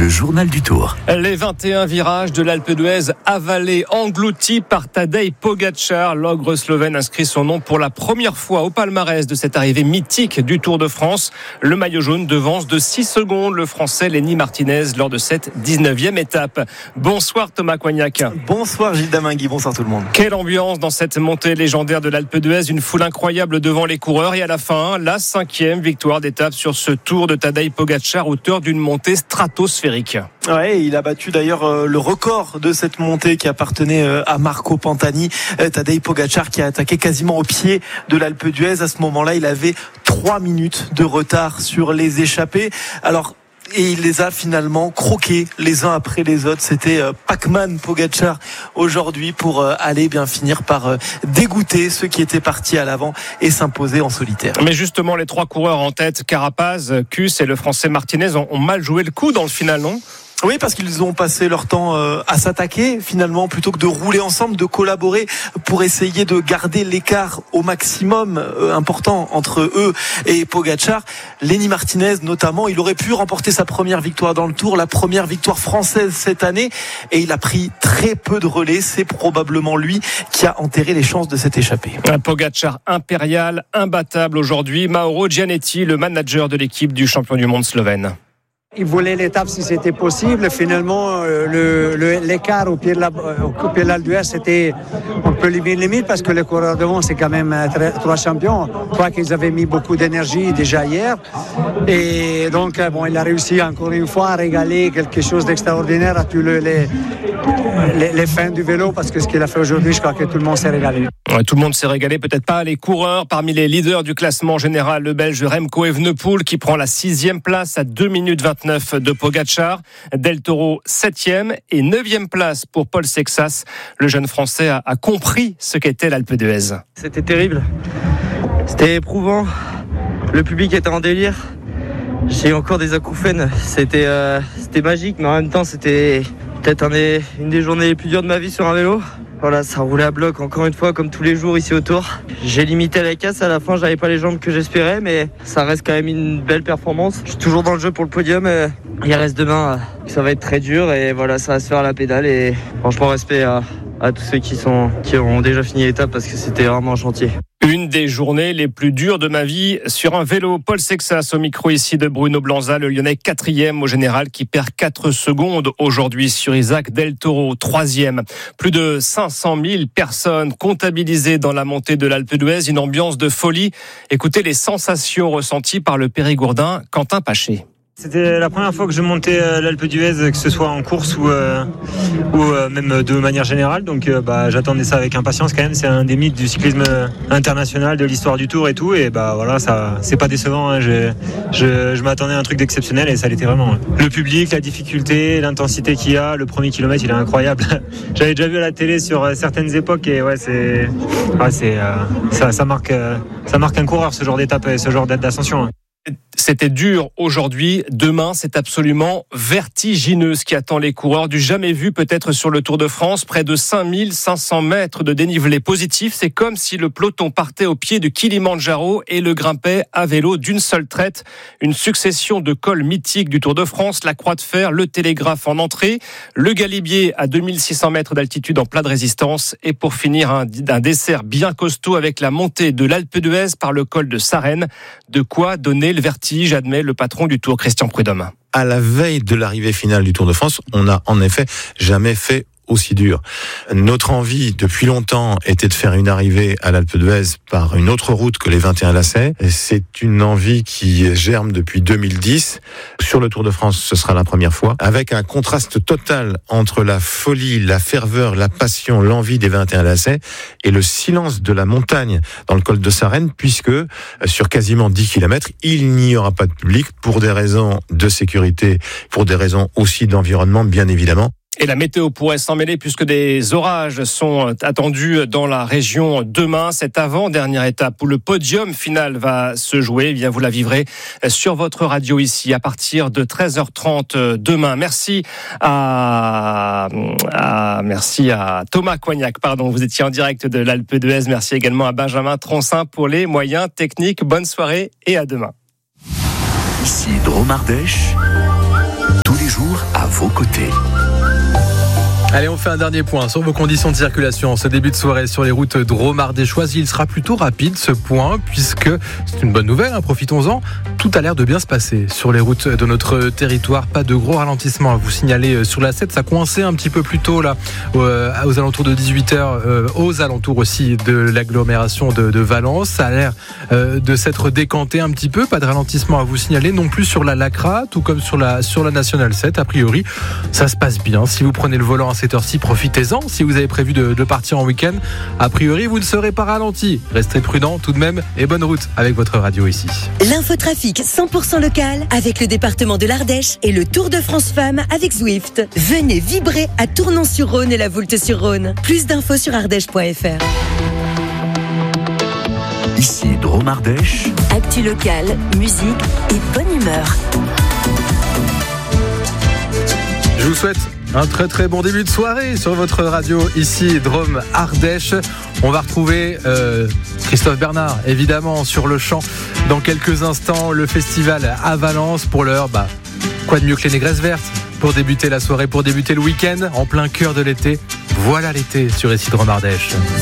le journal du Tour. Les 21 virages de l'Alpe d'Huez avalés, engloutis par Tadej Pogačar. L'ogre slovène inscrit son nom pour la première fois au palmarès de cette arrivée mythique du Tour de France. Le maillot jaune devance de 6 secondes le Français Lenny Martinez lors de cette 19e étape. Bonsoir Thomas Coignac. Bonsoir Gilles Damingui, bonsoir tout le monde. Quelle ambiance dans cette montée légendaire de l'Alpe d'Huez, une foule incroyable devant les coureurs et à la fin, la 5e victoire d'étape sur ce Tour de Tadej Pogačar, auteur d'une montée stratosphérique. Ouais, il a battu d'ailleurs le record de cette montée qui appartenait à Marco Pantani. Tadej Pogačar qui a attaqué quasiment au pied de l'Alpe d'Huez. À ce moment-là, il avait 3 minutes de retard sur les échappés. Et il les a finalement croqués les uns après les autres. C'était Pac-Man Pogačar aujourd'hui pour aller bien finir par dégoûter ceux qui étaient partis à l'avant et s'imposer en solitaire. Mais justement, les 3 coureurs en tête, Carapaz, Kuss et le Français Martinez, ont mal joué le coup dans le final, non ? Oui, parce qu'ils ont passé leur temps à s'attaquer finalement plutôt que de rouler ensemble, de collaborer pour essayer de garder l'écart au maximum important entre eux et Pogačar. Lenny Martinez notamment, il aurait pu remporter sa première victoire dans le Tour, la première victoire française cette année, et il a pris très peu de relais. C'est probablement lui qui a enterré les chances de cette échappée. Un Pogačar impérial, imbattable aujourd'hui. Mauro Gianetti, le manager de l'équipe du champion du monde slovène. Il voulait l'étape si c'était possible. Finalement, l'écart au pied de l'Alpe d'Huez, c'était un peu limite parce que les coureurs devant, c'est quand même 3 champions. Je crois qu'ils avaient mis beaucoup d'énergie déjà hier. Et donc, il a réussi encore une fois à régaler quelque chose d'extraordinaire à tous les fans du vélo, parce que ce qu'il a fait aujourd'hui, je crois que tout le monde s'est régalé. Ouais, tout le monde s'est régalé, peut-être pas les coureurs. Parmi les leaders du classement général, le Belge Remco Evenepoel qui prend la 6e place à 2 minutes 29 de Pogačar. Del Toro 7e et 9e place pour Paul Sexas. Le jeune Français a compris ce qu'était l'Alpe d'Huez. C'était terrible, c'était éprouvant, le public était en délire. J'ai eu encore des acouphènes, c'était magique, mais en même temps c'était peut-être une des journées les plus dures de ma vie sur un vélo. Voilà, ça roulait à bloc encore une fois comme tous les jours ici autour. J'ai limité la casse, à la fin j'avais pas les jambes que j'espérais, mais ça reste quand même une belle performance. Je suis toujours dans le jeu pour le podium, il reste demain, ça va être très dur et voilà, ça va se faire à la pédale et franchement respect à tous ceux qui ont déjà fini l'étape parce que c'était vraiment un chantier. Une des journées les plus dures de ma vie sur un vélo. Paul Sexas au micro ici de Bruno Blanza, le Lyonnais 4e au général qui perd 4 secondes aujourd'hui sur Isaac Del Toro 3e. Plus de 500 000 personnes comptabilisées dans la montée de l'Alpe d'Huez, une ambiance de folie. Écoutez les sensations ressenties par le Périgourdin Quentin Paché. C'était la première fois que je montais l'Alpe d'Huez, que ce soit en course ou même de manière générale. Donc j'attendais ça avec impatience quand même. C'est un des mythes du cyclisme international, de l'histoire du Tour et tout. Et voilà, ça c'est pas décevant. Hein. Je m'attendais à un truc d'exceptionnel et ça l'était vraiment. Ça. Le public, la difficulté, l'intensité qu'il y a, le premier kilomètre, il est incroyable. J'avais déjà vu à la télé sur certaines époques et ça marque un coureur ce genre d'étape et ce genre d'ascension. C'était dur aujourd'hui, demain c'est absolument vertigineux ce qui attend les coureurs, du jamais vu peut-être sur le Tour de France, près de 5500 mètres de dénivelé positif, c'est comme si le peloton partait au pied du Kilimandjaro et le grimpait à vélo d'une seule traite, une succession de cols mythiques du Tour de France, la Croix de Fer, le Télégraphe en entrée, le Galibier à 2600 mètres d'altitude en plat de résistance et pour finir un dessert bien costaud avec la montée de l'Alpe d'Huez par le col de Sarenne, de quoi donner le vertige, admet le patron du Tour, Christian Prudhomme. À la veille de l'arrivée finale du Tour de France, on n'a en effet jamais fait aussi dur. Notre envie depuis longtemps était de faire une arrivée à l'Alpe d'Huez par une autre route que les 21 lacets. C'est une envie qui germe depuis 2010. Sur le Tour de France, ce sera la première fois, avec un contraste total entre la folie, la ferveur, la passion, l'envie des 21 lacets et le silence de la montagne dans le col de Sarenne, puisque sur quasiment 10 km, il n'y aura pas de public pour des raisons de sécurité, pour des raisons aussi d'environnement, bien évidemment. Et la météo pourrait s'en mêler puisque des orages sont attendus dans la région demain. Cette avant-dernière étape où le podium final va se jouer, eh bien vous la vivrez sur votre radio ici à partir de 13h30 demain. Merci à Thomas Coignac, vous étiez en direct de l'Alpe d'Huez. Merci également à Benjamin Troncin pour les moyens techniques. Bonne soirée et à demain. Ici Dromardèche, tous les jours à Allez, on fait un dernier point sur vos conditions de circulation. Ce début de soirée sur les routes drôme-ardéchoises, il sera plutôt rapide ce point, puisque c'est une bonne nouvelle, profitons-en. Tout a l'air de bien se passer sur les routes de notre territoire. Pas de gros ralentissement à vous signaler sur la 7. Ça coinçait un petit peu plus tôt là, aux alentours de 18h, aux alentours aussi de l'agglomération de Valence. Ça a l'air de s'être décanté un petit peu. Pas de ralentissement à vous signaler non plus sur la Lacra, tout comme sur la Nationale 7. A priori, ça se passe bien. Si vous prenez le volant à cette heure-ci, profitez-en. Si vous avez prévu de partir en week-end, a priori, vous ne serez pas ralenti. Restez prudents tout de même et bonne route avec votre radio ici. L'infotrafic 100% local avec le département de l'Ardèche et le Tour de France Femmes avec Zwift. Venez vibrer à Tournon-sur-Rhône et la Voulte-sur-Rhône. Plus d'infos sur ardèche.fr. Ici Drôme Ardèche. Actu local, musique et bonne humeur. Je vous souhaite un très très bon début de soirée sur votre radio ici Drôme Ardèche. On va retrouver Christophe Bernard évidemment sur le champ dans quelques instants. Le festival à Valence. Pour l'heure, quoi de mieux que les Négresses Vertes pour débuter la soirée, pour débuter le week-end en plein cœur de l'été. Voilà l'été sur ici Drôme Ardèche.